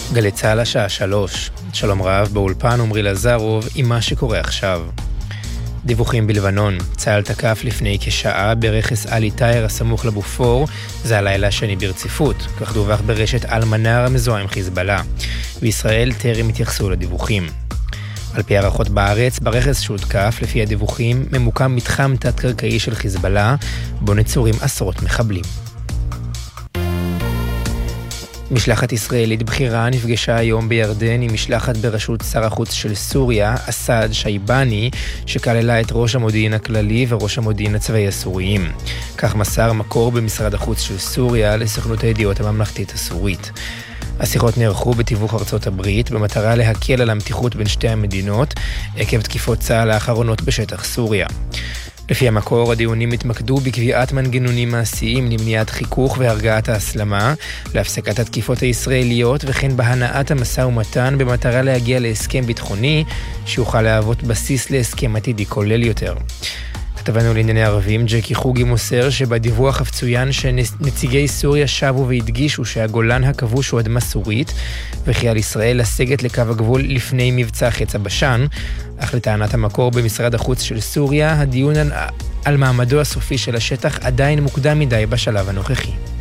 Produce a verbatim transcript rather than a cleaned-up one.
גלי צהל השעה שלוש. שלום רב, באולפן עמרי לזרוב עם מה שקורה עכשיו. דיווחים בלבנון. צהל תקף לפני כשעה ברכס אלי טייר הסמוך לבופור. זה הלילה השני ברציפות, כך דווח ברשת אל-מנאר המזוהה עם חיזבאללה. בישראל טרם התייחסו לדיווחים. על פי הערכות בארץ, ברכס שהותקף, לפי הדיווחים, ממוקם מתחם תת-קרקעי של חיזבאללה, בו נצורים עשרות מחבלים. משלחת ישראלית בכירה נפגשה היום בירדן עם משלחת בראשות שר החוץ של סוריה, אסד שייבני, שכללה את ראש המודיעין הכללי וראש המודיעין הצבאי הסוריים. כך מסר מקור במשרד החוץ של סוריה לסוכנות הידיעות הממלכתית הסורית. השיחות נערכו בתיווך ארצות הברית במטרה להקל על המתיחות בין שתי המדינות עקב תקיפות צה"ל האחרונות בשטח סוריה. לפי המקור, הדיונים התמקדו בקביעת מנגנונים מעשיים למניעת חיכוך והרגעת ההסלמה, להפסקת התקיפות הישראליות וכן בהנעת המשא ומתן במטרה להגיע להסכם ביטחוני שיוכל להוות בסיס להסכם עתידי כולל יותר. כתבנו לענייני ערבים, ג'קי חוגי מוסר שבדיווח הפצוין שנציגי סוריה שבו והדגישו שהגולן הכבוש הוא אדמה סורית וכי על ישראל לסגת לקו הגבול לפני מבצע חץ הבשן, אך לטענת המקור במשרד החוץ של סוריה, הדיון על מעמדו הסופי של השטח עדיין מוקדם מדי בשלב הנוכחי.